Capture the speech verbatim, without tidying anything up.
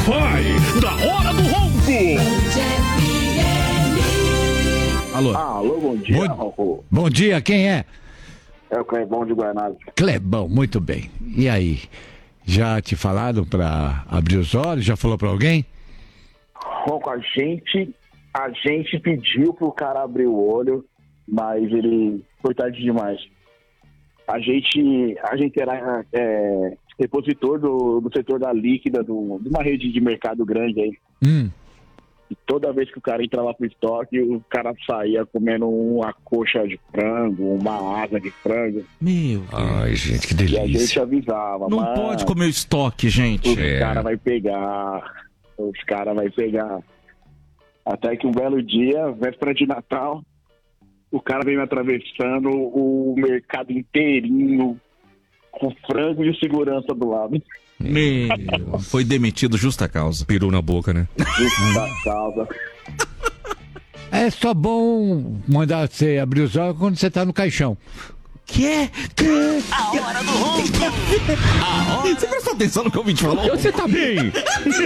Wi-Fi da Hora do Ronco. Alô. Alô, bom dia, Bom, Ronco. bom dia, quem é? É o Clebão de Guaianazes. Clebão, muito bem. E aí? Já te falaram pra abrir os olhos? Já falou pra alguém? Ronco, a gente, a gente pediu pro cara abrir o olho, mas ele foi tarde demais. A gente, a gente era é, repositor do, do setor da líquida, do, de uma rede de mercado grande aí. Hum. E toda vez que o cara entrava pro estoque, o cara saía comendo uma coxa de frango, uma asa de frango. Meu Deus. Ai, gente, que E a gente delícia. avisava, Não mas pode comer o estoque, gente. os É. caras vai pegar, os caras vai pegar. Até que um belo dia, véspera de Natal, o cara veio me atravessando o mercado inteirinho, com frango e o segurança do lado. Meu. Foi demitido justa causa. Peru na boca, né? Justo da causa. É só bom mandar você abrir os olhos quando você tá no caixão. Que? A Hora do Ronco. Você prestou atenção no que o ouvinte falou? Você tá bem?